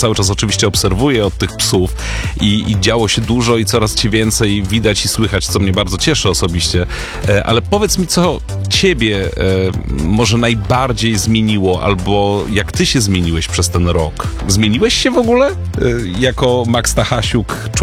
cały czas oczywiście obserwuję od tych psów i działo się dużo i coraz cię więcej widać i słychać, co mnie bardzo cieszy osobiście. Ale powiedz mi, co ciebie może najbardziej zmieniło, albo jak ty się zmieniłeś przez ten rok? Zmieniłeś się w ogóle jako Max Stachasiuk,